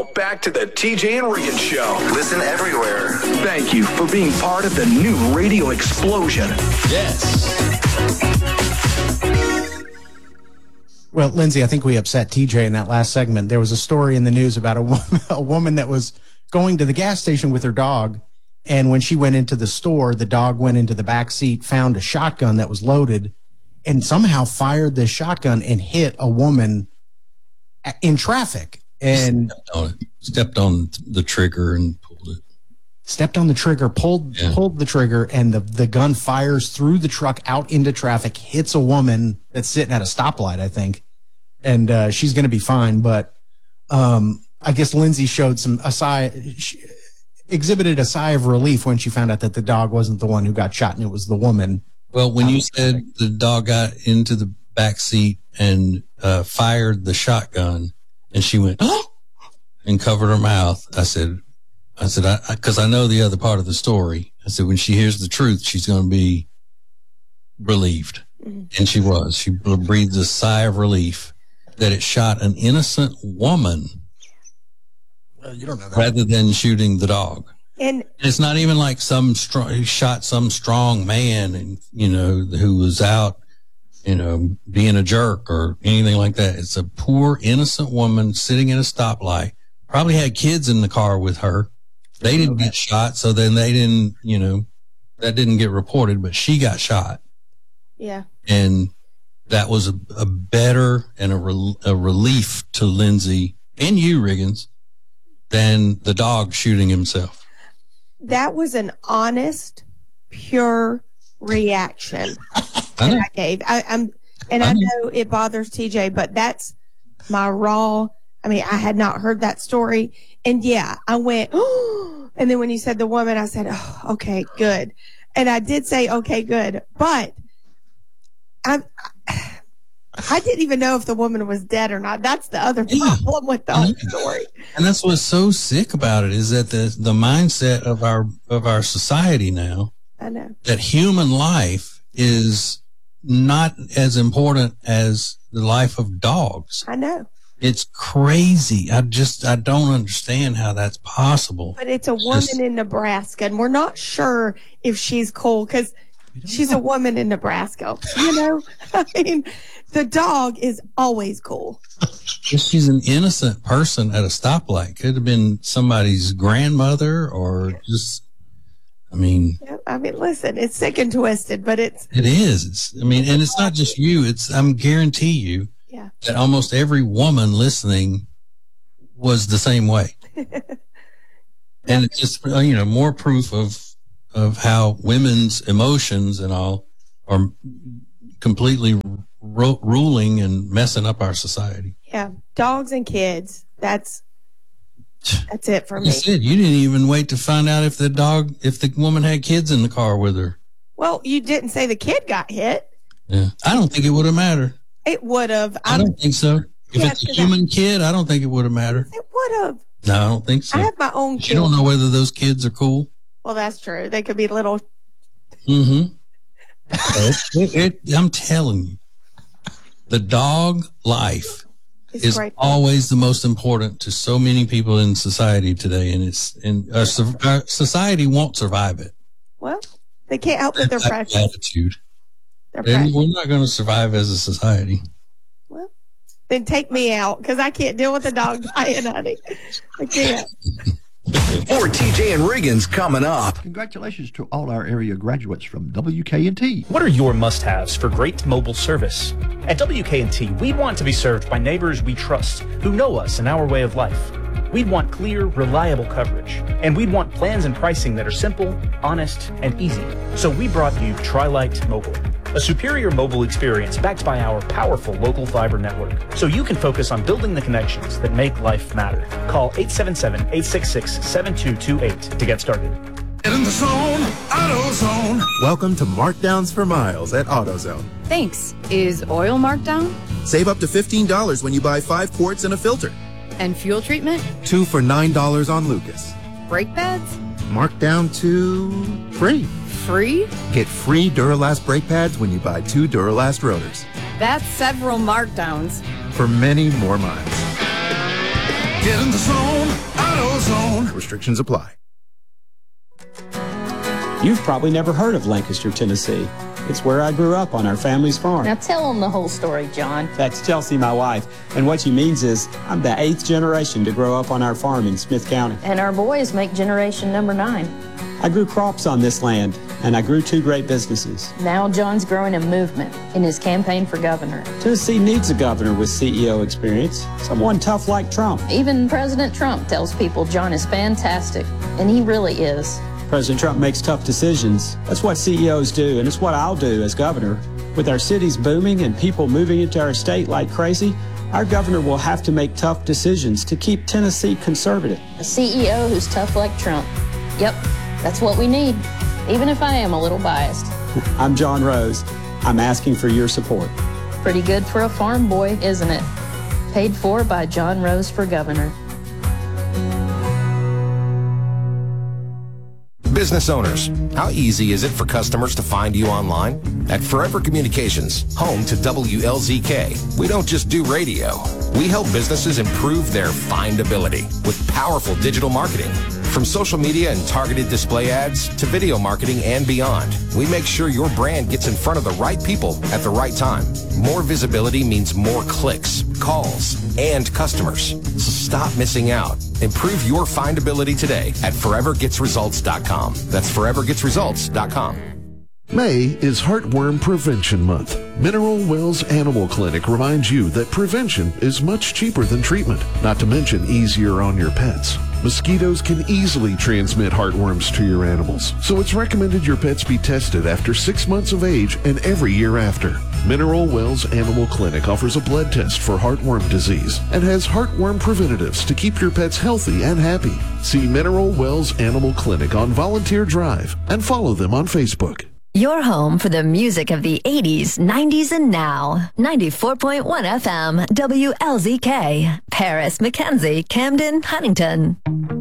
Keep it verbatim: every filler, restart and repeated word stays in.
Now, back to the T J and Regan Show. Listen everywhere. Thank you for being part of the new radio explosion. Yes. Well, Lindsay, I think we upset T J in that last segment. There was a story in the news about a woman, a woman that was going to the gas station with her dog, and when she went into the store, the dog went into the back seat, found a shotgun that was loaded, and somehow fired the shotgun and hit a woman in traffic. And stepped on, it. stepped on the trigger and pulled it. Stepped on the trigger, pulled yeah. pulled the trigger, and the, the gun fires through the truck out into traffic, hits a woman that's sitting at a stoplight, I think. And uh, she's going to be fine. But um, I guess Lindsay showed some a sigh, she exhibited a sigh of relief when she found out that the dog wasn't the one who got shot and it was the woman. Well, when you said the dog got into the back seat and uh, fired the shotgun, and she went, oh, and covered her mouth, I said, I said, I, because I, I know the other part of the story. I said, when she hears the truth, she's going to be relieved. Mm-hmm. And she was. She breathed a sigh of relief that it shot an innocent woman well, you don't know that. rather than shooting the dog. And it's not even like some strong, he shot some strong man and, you know, who was out, you know, being a jerk or anything like that. It's a poor, innocent woman sitting at a stoplight, probably had kids in the car with her. They didn't get shot. So then they didn't, you know, that didn't get reported, but she got shot. Yeah. And that was a, a better and a, re, a relief to Lindsay and you, Riggins, than the dog shooting himself. That was an honest, pure reaction I that I gave. I, I'm, and I, I know it bothers T J, but that's my raw. I mean, I had not heard that story, and yeah, I went. Oh, and then when you said the woman, I said, oh, "Okay, good," and I did say, "Okay, good," but I, I didn't even know if the woman was dead or not. That's the other problem yeah. with the whole story. And that's what's so sick about it is that the the mindset of our of our society now. I know that human life is not as important as the life of dogs. I know. It's crazy. I just I don't understand how that's possible. But it's a woman just, in Nebraska, and we're not sure if she's cool because she's a woman in Nebraska. You know, I mean. The dog is always cool. She's an innocent person at a stoplight. Could have been somebody's grandmother or just, I mean. Yeah, I mean, listen, it's sick and twisted, but it's. It is. It's, I mean, and it's not just you. It's, I'm guarantee you yeah. that almost every woman listening was the same way. And it's just, you know, more proof of, of how women's emotions and all are completely Ro- ruling and messing up our society. Yeah, dogs and kids. That's that's it for me. You said you didn't even wait to find out if the dog, if the woman had kids in the car with her. Well, you didn't say the kid got hit. Yeah, I don't think it would have mattered. It would have. I don't think so. If yeah, it's a human I, kid, I don't think it would have mattered. It would have. No, I don't think so. I have my own kids. You don't know whether those kids are cool. Well, that's true. They could be little. Mm-hmm. it, it, I'm telling you. The dog life it's is great. Always the most important to so many people in society today, and it's and our, our society won't survive it. Well, they can't help with their precious attitude. They're and we're not going to survive as a society. Well, then take me out because I can't deal with the dog dying, honey. I can't. More T J and Riggins coming up. Congratulations to all our area graduates from W K N T. What are your must-haves for great mobile service? At W K N T, we want to be served by neighbors we trust, who know us and our way of life. We'd want clear, reliable coverage, and we'd want plans and pricing that are simple, honest, and easy. So we brought you TriLite Mobile, a superior mobile experience backed by our powerful local fiber network, so you can focus on building the connections that make life matter. Call eight seven seven, eight six six, seven two two eight to get started. Get in the zone, AutoZone. Welcome to Markdowns for Miles at AutoZone. Thanks. Is oil marked down? Save up to fifteen dollars when you buy five quarts and a filter. And fuel treatment? Two for nine dollars on Lucas. Brake pads? Marked down to free. Free? Get free Duralast brake pads when you buy two Duralast rotors. That's several markdowns. For many more miles. Get in the zone, AutoZone. Restrictions apply. You've probably never heard of Lancaster, Tennessee. It's where I grew up on our family's farm. Now tell them the whole story, John. That's Chelsea, my wife. And what she means is I'm the eighth generation to grow up on our farm in Smith County. And our boys make generation number nine. I grew crops on this land, and I grew two great businesses. Now John's growing a movement in his campaign for governor. Tennessee needs a governor with C E O experience, someone tough like Trump. Even President Trump tells people John is fantastic, and he really is. President Trump makes tough decisions. That's what C E Os do, and it's what I'll do as governor. With our cities booming and people moving into our state like crazy, our governor will have to make tough decisions to keep Tennessee conservative. A C E O who's tough like Trump. Yep, that's what we need, even if I am a little biased. I'm John Rose. I'm asking for your support. Pretty good for a farm boy, isn't it? Paid for by John Rose for governor. Business owners, how easy is it for customers to find you online? At Forever Communications, home to W L Z K, we don't just do radio. We help businesses improve their findability with powerful digital marketing. From social media and targeted display ads to video marketing and beyond, we make sure your brand gets in front of the right people at the right time. More visibility means more clicks, calls, and customers. So stop missing out. Improve your findability today at forever gets results dot com. That's forever gets results dot com. May is Heartworm Prevention Month. Mineral Wells Animal Clinic reminds you that prevention is much cheaper than treatment, not to mention easier on your pets. Mosquitoes can easily transmit heartworms to your animals, so it's recommended your pets be tested after six months of age and every year after. Mineral Wells Animal Clinic offers a blood test for heartworm disease and has heartworm preventatives to keep your pets healthy and happy. See Mineral Wells Animal Clinic on Volunteer Drive and follow them on Facebook. Your home for the music of the eighties, nineties, and now. ninety-four point one F M, W L Z K. Paris, Mackenzie, Camden, Huntington.